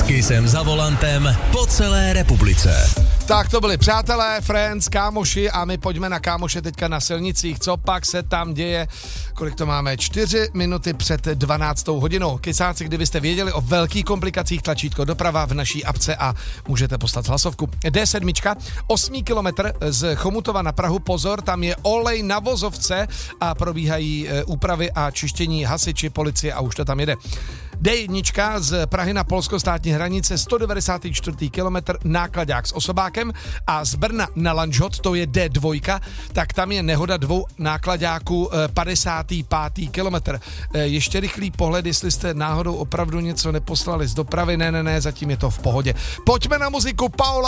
Kissem za volantem po celé republice. Tak to byli přátelé, friends, kámoši a my pojďme na kámoše teďka na silnicích. Co pak se tam děje? Kolik to máme? 4 minuty před 12. hodinou. Kysáci, kdybyste věděli o velkých komplikacích, tlačítko doprava v naší apce a můžete poslat hlasovku. D7, 8 kilometr z Chomutova na Prahu. Pozor, tam je olej na vozovce a probíhají úpravy a čištění hasiči, policie a už to tam jede. D1 z Prahy na polsko-státní hranice, 194. kilometr, nákladák s osobákem a z Brna na Lanžhot, to je D2, tak tam je nehoda 2 nákladáků, 55. kilometr. Ještě rychlý pohled, jestli jste náhodou opravdu něco neposlali z dopravy, ne, zatím je to v pohodě. Pojďme na muziku, Paula